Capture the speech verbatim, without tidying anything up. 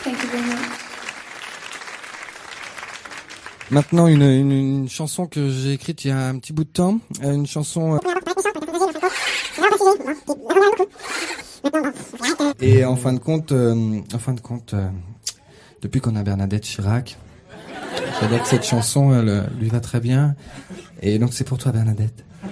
Thank you very much. Maintenant, une, une, une chanson que j'ai écrite il y a un petit bout de temps. Euh, Une chanson... euh, Et en fin de compte, euh, en fin de compte, euh, depuis qu'on a Bernadette Chirac, j'adore que cette chanson, elle euh, lui va très bien. Et donc c'est pour toi, Bernadette.